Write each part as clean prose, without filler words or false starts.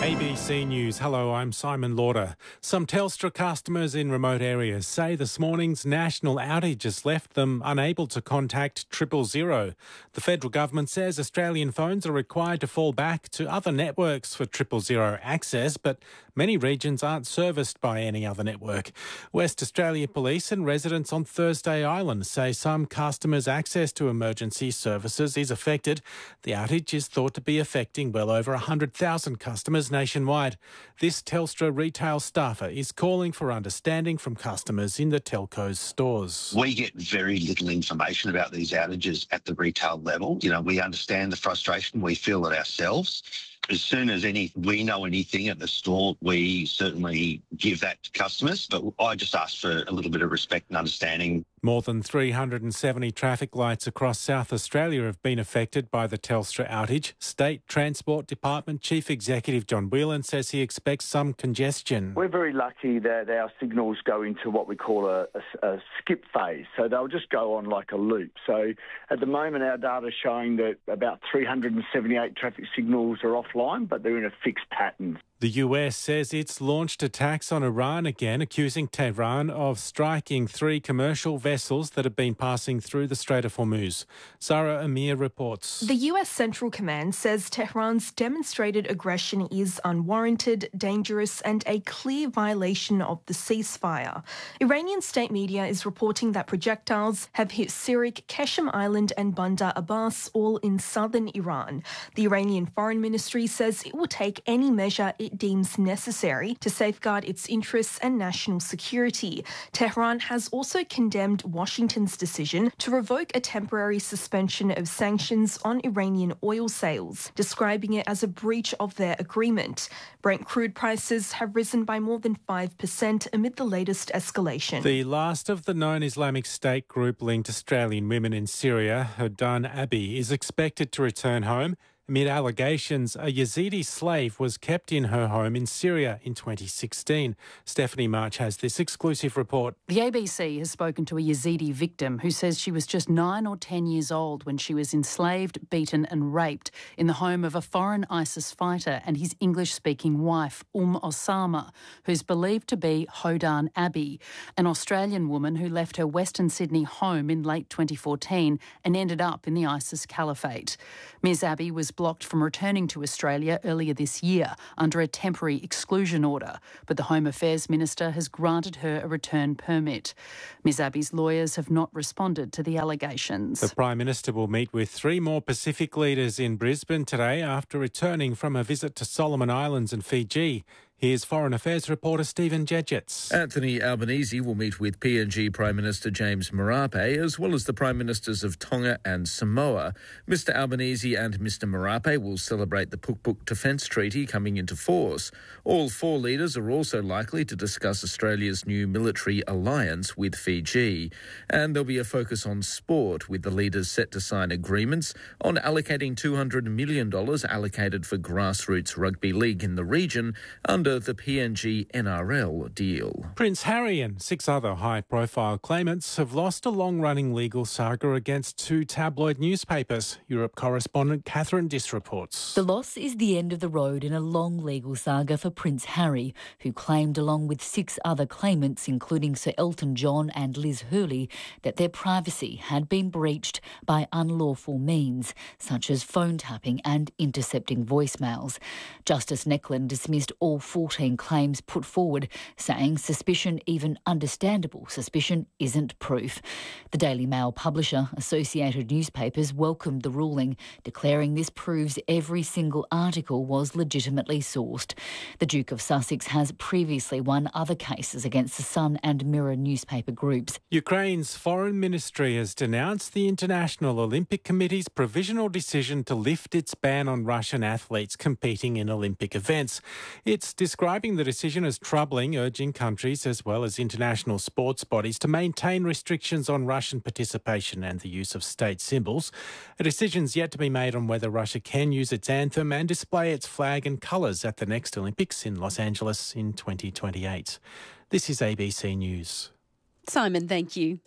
ABC News. Hello, I'm Simon Lauder. Some Telstra customers in remote areas say this morning's national outage has left them unable to contact 000. The federal government says Australian phones are required to fall back to other networks for 000 access, but many regions aren't serviced by any other network. West Australia Police and residents on Thursday Island say some customers' access to emergency services is affected. The outage is thought to be affecting well over 100,000 customers nationwide. This Telstra retail staffer is calling for understanding from customers in the telco's stores. We get very little information about these outages at the retail level. We understand the frustration. We feel it ourselves. As soon as we know anything at the store, we certainly give that to customers. But I just ask for a little bit of respect and understanding. More than 370 traffic lights across South Australia have been affected by the Telstra outage. State Transport Department Chief Executive John Whelan says he expects some congestion. We're very lucky that our signals go into what we call a skip phase, so they'll just go on like a loop. So at the moment our data is showing that about 378 traffic signals are offline, but they're in a fixed pattern. The US says it's launched attacks on Iran again, accusing Tehran of striking 3 commercial vessels that have been passing through the Strait of Hormuz. Zara Amir reports. The US Central Command says Tehran's demonstrated aggression is unwarranted, dangerous and a clear violation of the ceasefire. Iranian state media is reporting that projectiles have hit Sirik, Keshem Island and Bandar Abbas, all in southern Iran. The Iranian Foreign Ministry says it will take any measure it deems necessary to safeguard its interests and national security. Tehran has also condemned Washington's decision to revoke a temporary suspension of sanctions on Iranian oil sales, describing it as a breach of their agreement. Brent crude prices have risen by more than 5% amid the latest escalation. The last of the known Islamic State group linked Australian women in Syria, Hodan Abi, is expected to return home amid allegations a Yazidi slave was kept in her home in Syria in 2016. Stephanie March has this exclusive report. The ABC has spoken to a Yazidi victim who says she was just 9 or 10 years old when she was enslaved, beaten and raped in the home of a foreign ISIS fighter and his English-speaking wife, Osama, who's believed to be Hodan Abi, an Australian woman who left her Western Sydney home in late 2014 and ended up in the ISIS caliphate. Ms Abi was blocked from returning to Australia earlier this year under a temporary exclusion order, but the Home Affairs Minister has granted her a return permit. Ms Abi's lawyers have not responded to the allegations. The Prime Minister will meet with 3 more Pacific leaders in Brisbane today after returning from a visit to Solomon Islands and Fiji. Here's Foreign Affairs reporter Stephen Jedgetts. Anthony Albanese will meet with PNG Prime Minister James Marape, as well as the Prime Ministers of Tonga and Samoa. Mr Albanese and Mr Marape will celebrate the Pukpuk Defence Treaty coming into force. All 4 leaders are also likely to discuss Australia's new military alliance with Fiji. And there'll be a focus on sport, with the leaders set to sign agreements on allocating $200 million allocated for grassroots rugby league in the region under the PNG NRL deal. Prince Harry and 6 other high-profile claimants have lost a long-running legal saga against 2 tabloid newspapers. Europe correspondent Catherine Diss reports. The loss is the end of the road in a long legal saga for Prince Harry, who claimed, along with 6 other claimants, including Sir Elton John and Liz Hurley, that their privacy had been breached by unlawful means, such as phone tapping and intercepting voicemails. Justice Necklin dismissed all 14 claims put forward, saying suspicion, even understandable suspicion, isn't proof. The Daily Mail publisher, Associated Newspapers, welcomed the ruling, declaring this proves every single article was legitimately sourced. The Duke of Sussex has previously won other cases against the Sun and Mirror newspaper groups. Ukraine's foreign ministry has denounced the International Olympic Committee's provisional decision to lift its ban on Russian athletes competing in Olympic events. It's describing the decision as troubling, urging countries as well as international sports bodies to maintain restrictions on Russian participation and the use of state symbols. A decision's yet to be made on whether Russia can use its anthem and display its flag and colours at the next Olympics in Los Angeles in 2028. This is ABC News. Simon, thank you.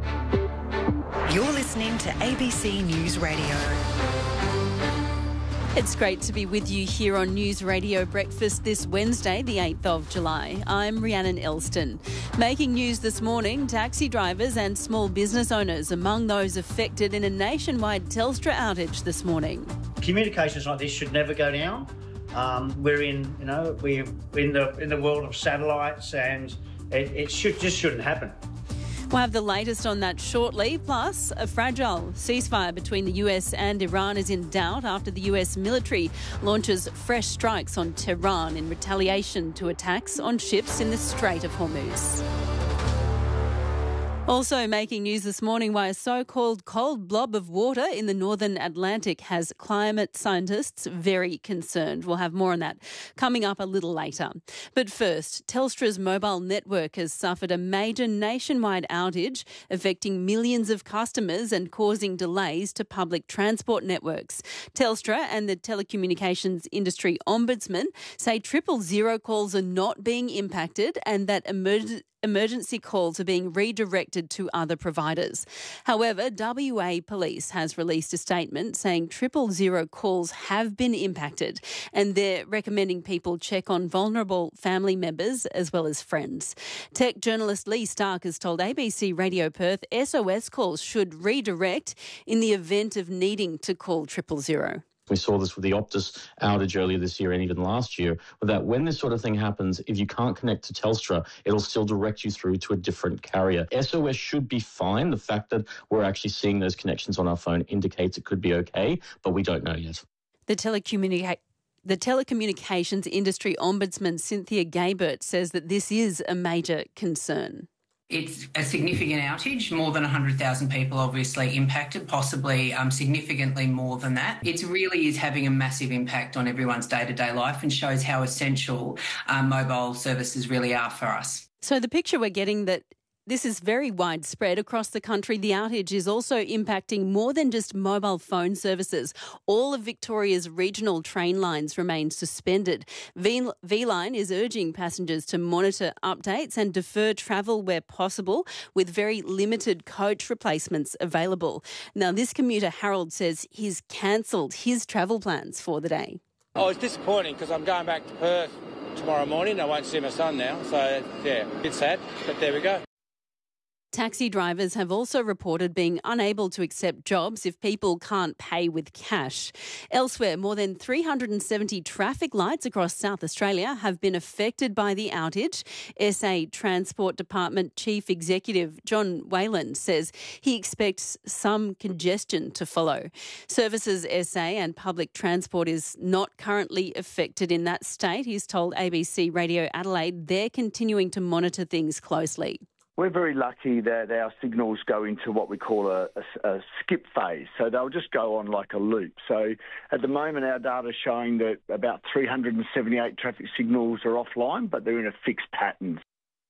You're listening to ABC News Radio. It's great to be with you here on News Radio Breakfast this Wednesday, the 8th of July. I'm Rhiannon Elston. Making news this morning, taxi drivers and small business owners among those affected in a nationwide Telstra outage this morning. Communications like this should never go down. We're in the world of satellites, and it shouldn't happen. We'll have the latest on that shortly. Plus, a fragile ceasefire between the US and Iran is in doubt after the US military launches fresh strikes on Tehran in retaliation to attacks on ships in the Strait of Hormuz. Also making news this morning, why a so-called cold blob of water in the northern Atlantic has climate scientists very concerned. We'll have more on that coming up a little later. But first, Telstra's mobile network has suffered a major nationwide outage, affecting millions of customers and causing delays to public transport networks. Telstra and the Telecommunications Industry Ombudsman say 000 calls are not being impacted and that emergency calls are being redirected to other providers. However, WA Police has released a statement saying 000 calls have been impacted, and they're recommending people check on vulnerable family members as well as friends. Tech journalist Lee Stark has told ABC Radio Perth SOS calls should redirect in the event of needing to call 000. We saw this with the Optus outage earlier this year and even last year, that when this sort of thing happens, if you can't connect to Telstra, it'll still direct you through to a different carrier. SOS should be fine. The fact that we're actually seeing those connections on our phone indicates it could be okay, but we don't know yet. The Telecommunications Industry Ombudsman Cynthia Gaybert says that this is a major concern. It's a significant outage, more than 100,000 people obviously impacted, possibly significantly more than that. It really is having a massive impact on everyone's day-to-day life and shows how essential mobile services really are for us. So the picture we're getting that this is very widespread across the country. The outage is also impacting more than just mobile phone services. All of Victoria's regional train lines remain suspended. V-Line is urging passengers to monitor updates and defer travel where possible, with very limited coach replacements available. Now, this commuter, Harold, says he's cancelled his travel plans for the day. Oh, it's disappointing because I'm going back to Perth tomorrow morning. I won't see my son now. So, yeah, a bit sad, but there we go. Taxi drivers have also reported being unable to accept jobs if people can't pay with cash. Elsewhere, more than 370 traffic lights across South Australia have been affected by the outage. SA Transport Department Chief Executive John Whalen says he expects some congestion to follow. Services SA and public transport is not currently affected in that state. He's told ABC Radio Adelaide they're continuing to monitor things closely. We're very lucky that our signals go into what we call a skip phase. So they'll just go on like a loop. So at the moment, our data is showing that about 378 traffic signals are offline, but they're in a fixed pattern.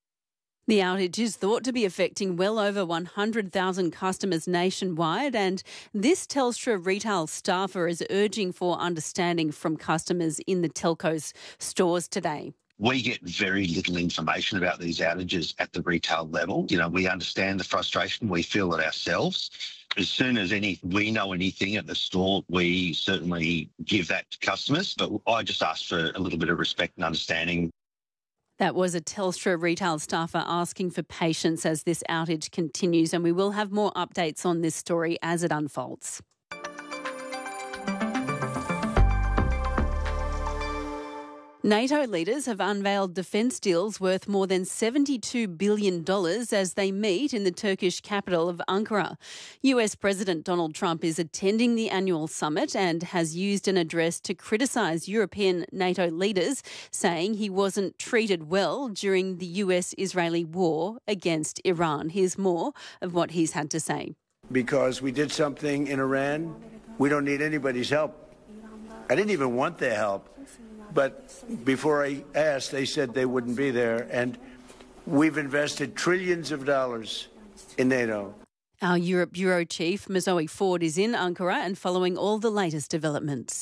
The outage is thought to be affecting well over 100,000 customers nationwide, and this Telstra retail staffer is urging for understanding from customers in the telco's stores today. We get very little information about these outages at the retail level. You know, we understand the frustration. We feel it ourselves. As soon as we know anything at the store, we certainly give that to customers. But I just ask for a little bit of respect and understanding. That was a Telstra retail staffer asking for patience as this outage continues, and we will have more updates on this story as it unfolds. NATO leaders have unveiled defence deals worth more than $72 billion as they meet in the Turkish capital of Ankara. US President Donald Trump is attending the annual summit and has used an address to criticise European NATO leaders, saying he wasn't treated well during the US-Israeli war against Iran. Here's more of what he's had to say. Because we did something in Iran, we don't need anybody's help. I didn't even want their help. But before I asked, they said they wouldn't be there. And we've invested trillions of dollars in NATO. Our Europe Bureau Chief, Mozoe Ford, is in Ankara and following all the latest developments.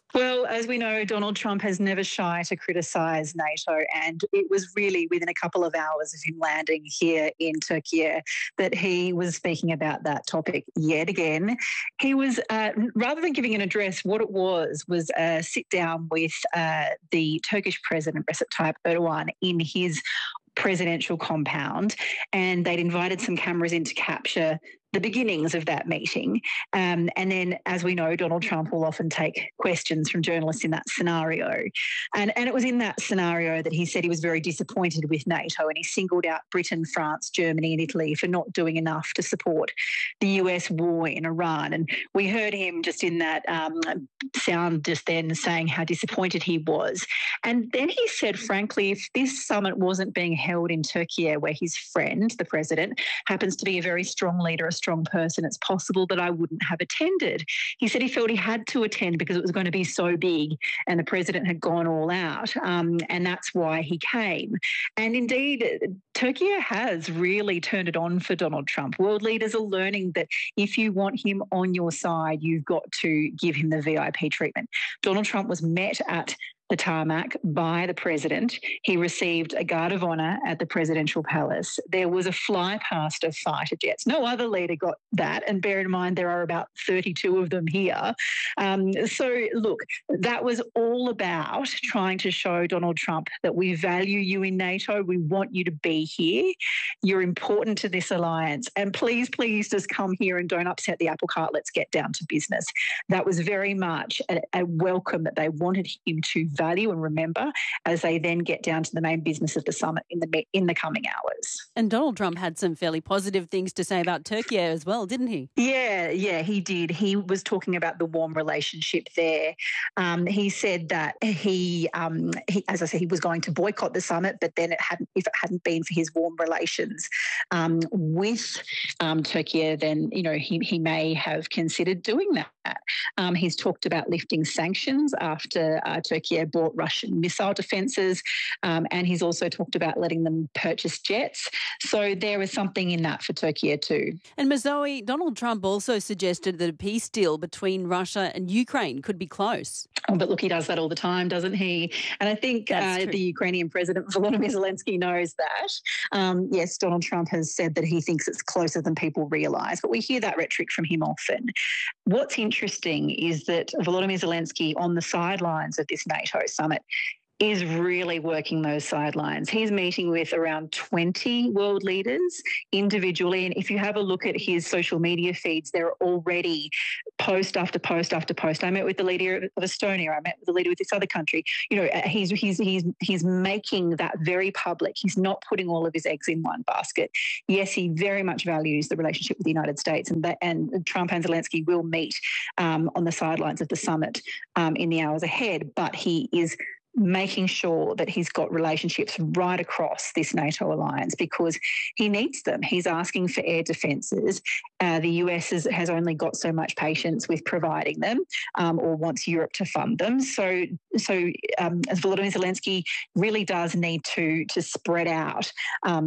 Well, as we know, Donald Trump has never shy to criticise NATO, and it was really within a couple of hours of him landing here in Turkey that he was speaking about that topic yet again. He was, rather than giving an address, what it was a sit down with the Turkish President Recep Tayyip Erdogan in his presidential compound, and they'd invited some cameras in to capture the beginnings of that meeting. And then, as we know, Donald Trump will often take questions from journalists in that scenario. And it was in that scenario that he said he was very disappointed with NATO, and he singled out Britain, France, Germany and Italy for not doing enough to support the US war in Iran. And we heard him just in that sound just then saying how disappointed he was. And then he said, frankly, if this summit wasn't being held in Turkey, where his friend, the president, happens to be a very strong leader, a strong person, it's possible that I wouldn't have attended. He said he felt he had to attend because it was going to be so big and the president had gone all out, and that's why he came. And indeed, Turkey has really turned it on for Donald Trump. World leaders are learning that if you want him on your side, you've got to give him the VIP treatment. Donald Trump was met at the tarmac by the president. He received a guard of honour at the presidential palace. There was a fly past of fighter jets. No other leader got that, and bear in mind there are about 32 of them here. So look, that was all about trying to show Donald Trump that we value you in NATO. We want you to be here. You're important to this alliance, and please just come here and don't upset the apple cart. Let's get down to business. That was very much a welcome that they wanted him to value and remember as they then get down to the main business of the summit in the coming hours. And Donald Trump had some fairly positive things to say about Turkey as well, didn't he? Yeah, he did. He was talking about the warm relationship there. He said that he, as I said, he was going to boycott the summit, but then if it hadn't been for his warm relations with Turkey, then he may have considered doing that. He's talked about lifting sanctions after Turkey bought Russian missile defences, and he's also talked about letting them purchase jets. So there is something in that for Turkey too. And Mazoe, Donald Trump also suggested that a peace deal between Russia and Ukraine could be close. Oh, but look, he does that all the time, doesn't he? And I think the Ukrainian President Volodymyr Zelensky knows that. Yes, Donald Trump has said that he thinks it's closer than people realise, but we hear that rhetoric from him often. What's interesting is that Volodymyr Zelensky, on the sidelines of this NATO summit, is really working those sidelines. He's meeting with around 20 world leaders individually. And if you have a look at his social media feeds, there are already post after post after post. I met with the leader of Estonia. I met with the leader of this other country. He's making that very public. He's not putting all of his eggs in one basket. Yes, he very much values the relationship with the United States, and Trump and Zelensky will meet on the sidelines of the summit in the hours ahead, but he is making sure that he's got relationships right across this NATO alliance because he needs them. He's asking for air defences. The US has only got so much patience with providing them or wants Europe to fund them. So Volodymyr Zelensky really does need to spread out